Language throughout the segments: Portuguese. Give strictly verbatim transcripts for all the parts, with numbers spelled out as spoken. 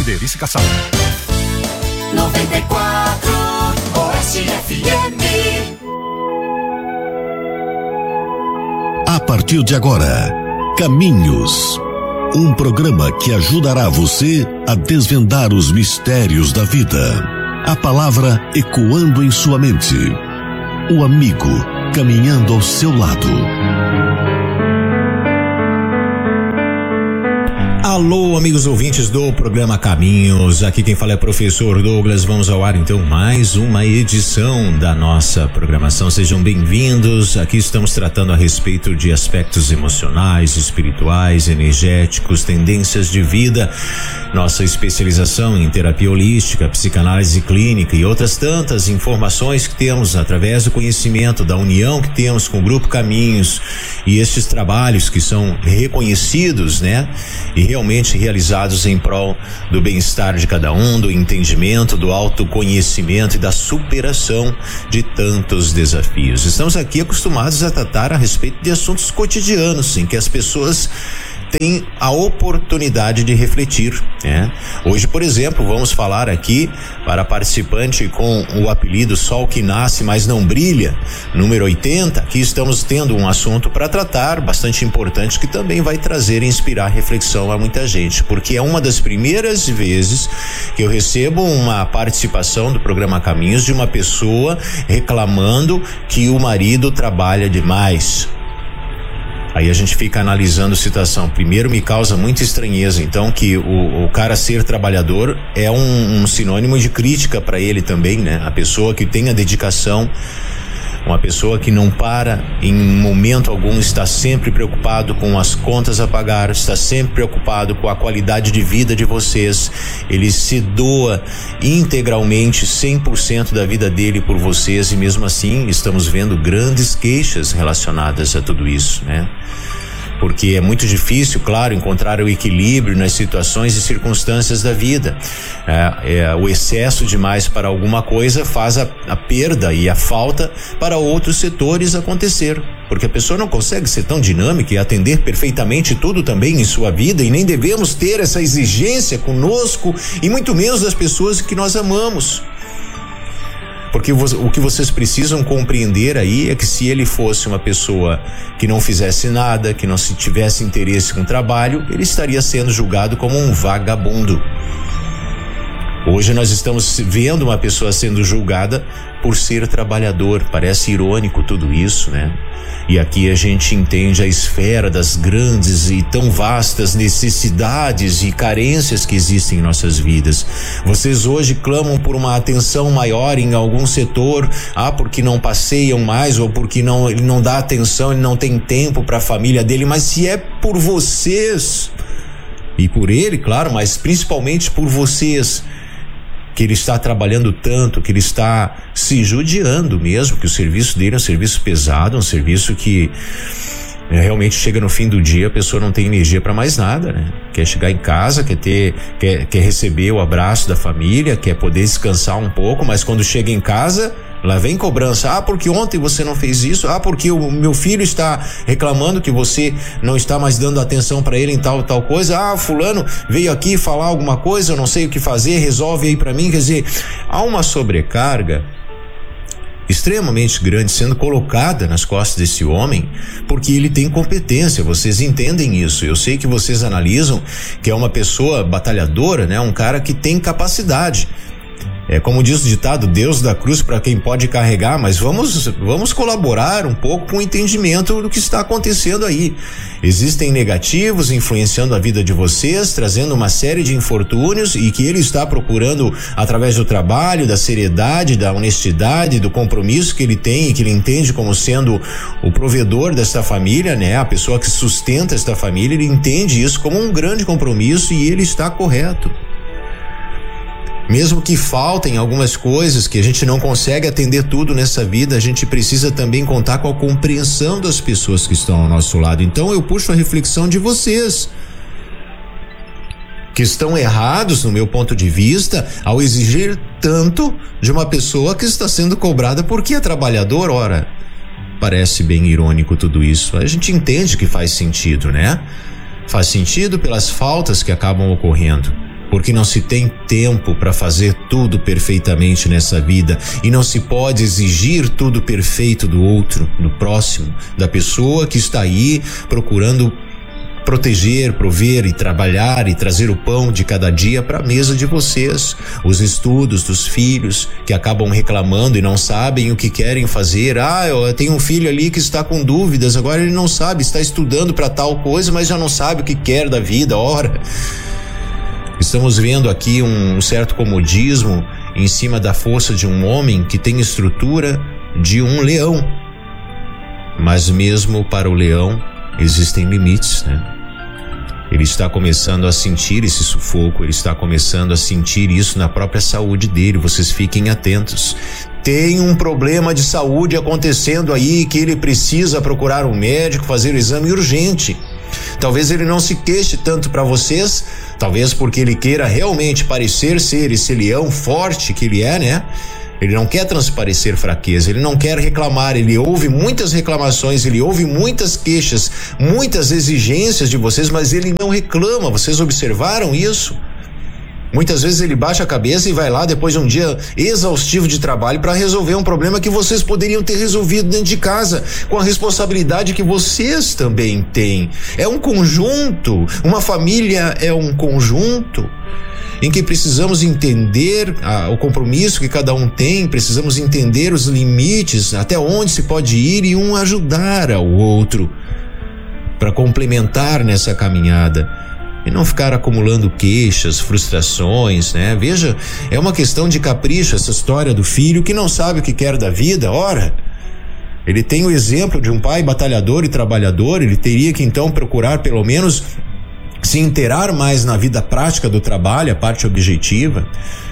Verificação. noventa e quatro Oeste F M. A partir de agora, Caminhos. Um programa que ajudará você a desvendar os mistérios da vida. A palavra ecoando em sua mente. O amigo caminhando ao seu lado. Alô, amigos ouvintes do programa Caminhos, aqui quem fala é professor Douglas. Vamos ao ar então mais uma edição da nossa programação. Sejam bem-vindos. Aqui estamos tratando a respeito de aspectos emocionais, espirituais, energéticos, tendências de vida. Nossa especialização em terapia holística, psicanálise clínica e outras tantas informações que temos através do conhecimento, da união que temos com o Grupo Caminhos e estes trabalhos que são reconhecidos, né? E realmente realizados em prol do bem-estar de cada um, do entendimento, do autoconhecimento e da superação de tantos desafios. Estamos aqui acostumados a tratar a respeito de assuntos cotidianos, em que as pessoas tem a oportunidade de refletir, né? Hoje, por exemplo, vamos falar aqui para participante com o apelido Sol que Nasce, mas Não Brilha, número oitenta. Aqui estamos tendo um assunto para tratar bastante importante que também vai trazer e inspirar reflexão a muita gente, porque é uma das primeiras vezes que eu recebo uma participação do programa Caminhos de uma pessoa reclamando que o marido trabalha demais. Aí a gente fica analisando a situação. Primeiro, me causa muita estranheza, então, que o, o cara ser trabalhador é um, um sinônimo de crítica para ele também, né? A pessoa que tem a dedicação, uma pessoa que não para em momento algum, está sempre preocupado com as contas a pagar, está sempre preocupado com a qualidade de vida de vocês. Ele se doa integralmente, cem por cento da vida dele por vocês, e mesmo assim estamos vendo grandes queixas relacionadas a tudo isso, né? Porque é muito difícil, claro, encontrar o equilíbrio nas situações e circunstâncias da vida. É, é, o excesso demais para alguma coisa faz a, a perda e a falta para outros setores acontecer. Porque a pessoa não consegue ser tão dinâmica e atender perfeitamente tudo também em sua vida, e nem devemos ter essa exigência conosco e muito menos das pessoas que nós amamos. Porque o que vocês precisam compreender aí é que se ele fosse uma pessoa que não fizesse nada, que não se tivesse interesse com o trabalho, ele estaria sendo julgado como um vagabundo. Hoje nós estamos vendo uma pessoa sendo julgada por ser trabalhador. Parece irônico tudo isso, né? E aqui a gente entende a esfera das grandes e tão vastas necessidades e carências que existem em nossas vidas. Vocês hoje clamam por uma atenção maior em algum setor, ah, porque não passeiam mais, ou porque não, ele não dá atenção, ele não tem tempo para a família dele. Mas se é por vocês, e por ele, claro, mas principalmente por vocês, que ele está trabalhando tanto, que ele está se judiando mesmo, que o serviço dele é um serviço pesado, um serviço que é, realmente chega no fim do dia, a pessoa não tem energia para mais nada, né? Quer chegar em casa, quer ter, quer, quer receber o abraço da família, quer poder descansar um pouco, mas quando chega em casa, lá vem cobrança. Ah, porque ontem você não fez isso. Ah, porque o meu filho está reclamando que você não está mais dando atenção para ele em tal tal coisa. Ah, fulano veio aqui falar alguma coisa, eu não sei o que fazer, resolve aí para mim. Quer dizer, há uma sobrecarga extremamente grande sendo colocada nas costas desse homem, porque ele tem competência. Vocês entendem isso. Eu sei que vocês analisam que é uma pessoa batalhadora, né? Um cara que tem capacidade. É como diz o ditado, Deus dá cruz para quem pode carregar, mas vamos, vamos colaborar um pouco com o entendimento do que está acontecendo aí. Existem negativos influenciando a vida de vocês, trazendo uma série de infortúnios, e que ele está procurando através do trabalho, da seriedade, da honestidade, do compromisso que ele tem e que ele entende como sendo o provedor desta família, né? A pessoa que sustenta esta família, ele entende isso como um grande compromisso e ele está correto. Mesmo que faltem algumas coisas, que a gente não consegue atender tudo nessa vida, a gente precisa também contar com a compreensão das pessoas que estão ao nosso lado. Então eu puxo a reflexão de vocês, que estão errados, no meu ponto de vista, ao exigir tanto de uma pessoa que está sendo cobrada porque é trabalhador. Ora, parece bem irônico tudo isso. A gente entende que faz sentido, né? Faz sentido pelas faltas que acabam ocorrendo. Porque não se tem tempo para fazer tudo perfeitamente nessa vida e não se pode exigir tudo perfeito do outro, do próximo, da pessoa que está aí procurando proteger, prover e trabalhar e trazer o pão de cada dia para a mesa de vocês, os estudos dos filhos que acabam reclamando e não sabem o que querem fazer. Ah, eu tenho um filho ali que está com dúvidas, agora ele não sabe, está estudando para tal coisa, mas já não sabe o que quer da vida. Ora, estamos vendo aqui um certo comodismo em cima da força de um homem que tem estrutura de um leão, mas mesmo para o leão existem limites, né? Ele está começando a sentir esse sufoco, ele está começando a sentir isso na própria saúde dele. Vocês fiquem atentos. Tem um problema de saúde acontecendo aí que ele precisa procurar um médico, fazer o exame urgente. Talvez ele não se queixe tanto para vocês, talvez porque ele queira realmente parecer ser esse leão forte que ele é, né? Ele não quer transparecer fraqueza, ele não quer reclamar, ele ouve muitas reclamações, ele ouve muitas queixas, muitas exigências de vocês, mas ele não reclama. Vocês observaram isso? Muitas vezes ele baixa a cabeça e vai lá depois de um dia exaustivo de trabalho para resolver um problema que vocês poderiam ter resolvido dentro de casa, com a responsabilidade que vocês também têm. É um conjunto, uma família é um conjunto em que precisamos entender ah, o compromisso que cada um tem, precisamos entender os limites, até onde se pode ir e um ajudar ao outro para complementar nessa caminhada e não ficar acumulando queixas, frustrações, né? Veja, é uma questão de capricho essa história do filho que não sabe o que quer da vida. Ora, ele tem o exemplo de um pai batalhador e trabalhador, ele teria que então procurar pelo menos se inteirar mais na vida prática do trabalho, a parte objetiva.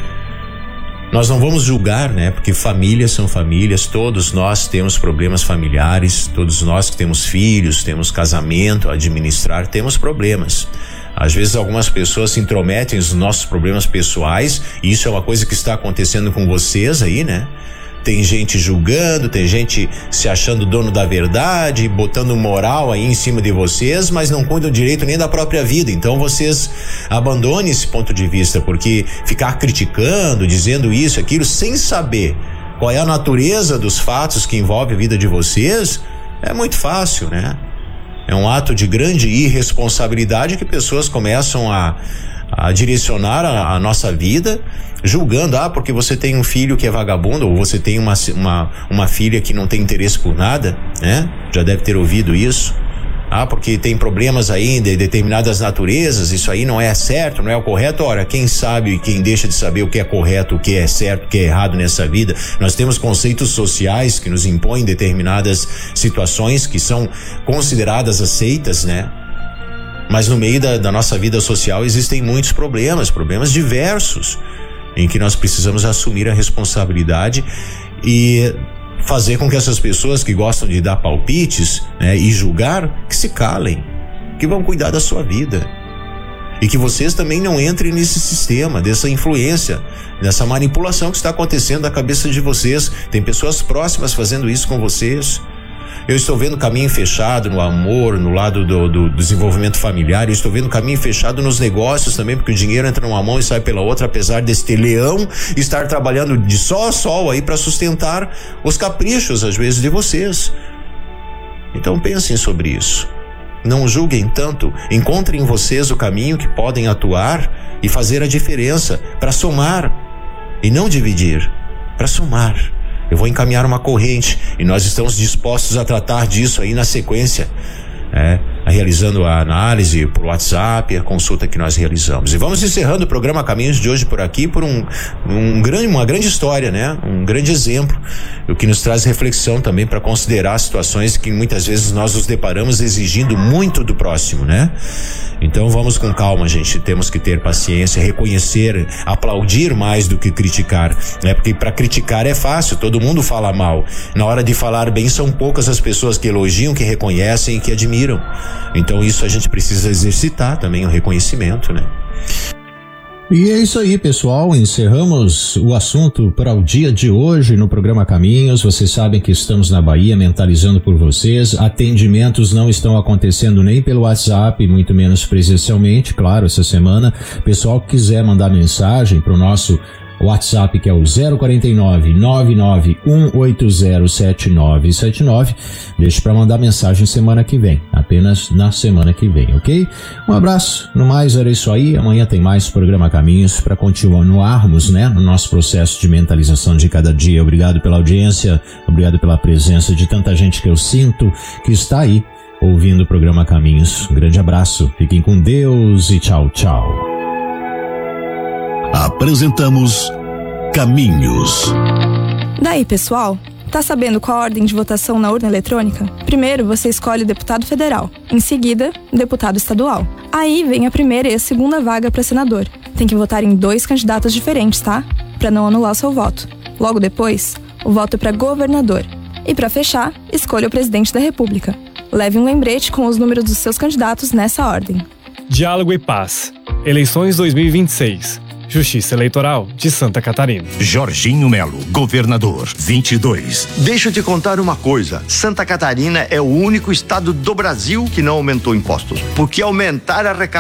Nós não vamos julgar, né? Porque famílias são famílias, todos nós temos problemas familiares, todos nós que temos filhos, temos casamento a administrar, temos problemas. Às vezes algumas pessoas se intrometem nos nossos problemas pessoais, e isso é uma coisa que está acontecendo com vocês aí, né? Tem gente julgando, tem gente se achando dono da verdade, botando moral aí em cima de vocês, mas não cuidam direito nem da própria vida. Então vocês abandonem esse ponto de vista, porque ficar criticando, dizendo isso, aquilo, sem saber qual é a natureza dos fatos que envolve a vida de vocês, é muito fácil, né? É um ato de grande irresponsabilidade que pessoas começam a a direcionar a, a nossa vida, julgando, ah, porque você tem um filho que é vagabundo, ou você tem uma, uma, uma filha que não tem interesse por nada, né? Já deve ter ouvido isso. Ah, porque tem problemas aí de determinadas naturezas, isso aí não é certo, não é o correto. Ora, quem sabe e quem deixa de saber o que é correto, o que é certo, o que é errado nessa vida? Nós temos conceitos sociais que nos impõem determinadas situações que são consideradas aceitas, né? Mas no meio da, da nossa vida social existem muitos problemas, problemas diversos, em que nós precisamos assumir a responsabilidade e fazer com que essas pessoas que gostam de dar palpites, né, e julgar, que se calem, que vão cuidar da sua vida. E que vocês também não entrem nesse sistema, dessa influência, dessa manipulação que está acontecendo na cabeça de vocês. Tem pessoas próximas fazendo isso com vocês. Eu estou vendo caminho fechado no amor, no lado do, do desenvolvimento familiar. Eu estou vendo caminho fechado nos negócios também, porque o dinheiro entra numa mão e sai pela outra, apesar desse leão estar trabalhando de sol a sol aí para sustentar os caprichos, às vezes, de vocês. Então pensem sobre isso. Não julguem tanto. Encontrem em vocês o caminho que podem atuar e fazer a diferença para somar e não dividir, para somar. Eu vou encaminhar uma corrente e nós estamos dispostos a tratar disso aí na sequência, né? Realizando a análise por WhatsApp, a consulta que nós realizamos. E vamos encerrando o programa Caminhos de hoje por aqui, por um, um grande, uma grande história, né? Um grande exemplo, o que nos traz reflexão também para considerar situações que muitas vezes nós nos deparamos exigindo muito do próximo, né? Então vamos com calma, gente. Temos que ter paciência, reconhecer, aplaudir mais do que criticar, né? Porque para criticar é fácil, todo mundo fala mal. Na hora de falar bem, são poucas as pessoas que elogiam, que reconhecem e que admiram. Então isso a gente precisa exercitar também, o reconhecimento, né? E é isso aí, pessoal. Encerramos o assunto para o dia de hoje no programa Caminhos. Vocês sabem que estamos na Bahia mentalizando por vocês. Atendimentos não estão acontecendo nem pelo WhatsApp, muito menos presencialmente, claro, essa semana. Pessoal que quiser mandar mensagem para o nosso WhatsApp, que é o zero quarenta e nove, nove nove um oito zero sete nove sete nove. Deixe para mandar mensagem semana que vem, apenas na semana que vem, ok? Um abraço, no mais era isso aí. Amanhã tem mais programa Caminhos para continuarmos, né, no nosso processo de mentalização de cada dia. Obrigado pela audiência, obrigado pela presença de tanta gente que eu sinto que está aí ouvindo o programa Caminhos. Um grande abraço, fiquem com Deus e tchau, tchau. Apresentamos Caminhos. Daí, pessoal, tá sabendo qual a ordem de votação na urna eletrônica? Primeiro, você escolhe o deputado federal. Em seguida, deputado estadual. Aí vem a primeira e a segunda vaga para senador. Tem que votar em dois candidatos diferentes, tá? Para não anular o seu voto. Logo depois, o voto é para governador. E para fechar, escolha o presidente da República. Leve um lembrete com os números dos seus candidatos nessa ordem. Diálogo e Paz. Eleições dois mil e vinte e seis. Justiça Eleitoral de Santa Catarina. Jorginho Melo, governador, vinte e dois. Deixa eu te contar uma coisa. Santa Catarina é o único estado do Brasil que não aumentou impostos. Porque aumentar a arrecadação